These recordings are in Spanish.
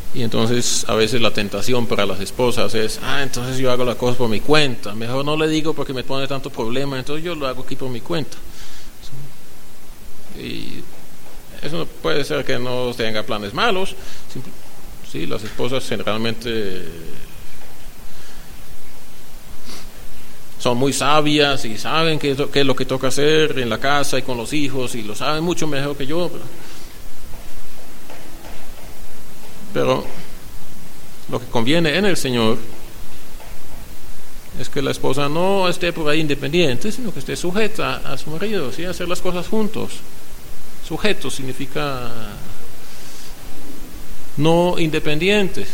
Y entonces a veces la tentación para las esposas es, entonces yo hago la cosa por mi cuenta, mejor no le digo porque me pone tanto problema, entonces yo lo hago aquí por mi cuenta. Y eso puede ser que no tenga planes malos. Sí, las esposas generalmente son muy sabias y saben qué es lo que toca hacer en la casa y con los hijos, y lo saben mucho mejor que yo, pero lo que conviene en el Señor es que la esposa no esté por ahí independiente, sino que esté sujeta a su marido, ¿sí? Hacer las cosas juntos. Sujetos significa no independientes.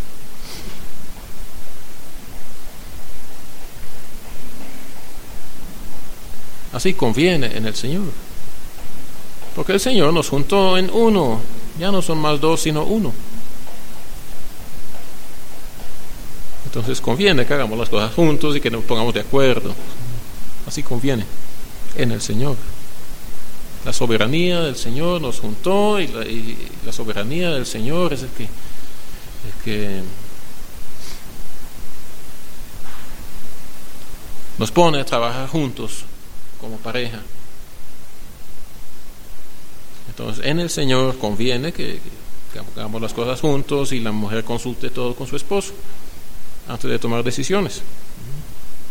Así conviene en el Señor, porque el Señor nos juntó en uno, ya no son más dos sino uno. Entonces conviene que hagamos las cosas juntos y que nos pongamos de acuerdo. Así conviene en el Señor. La soberanía del Señor nos juntó, y la soberanía del Señor es el que nos pone a trabajar juntos como pareja. Entonces en el Señor conviene que hagamos las cosas juntos y la mujer consulte todo con su esposo antes de tomar decisiones.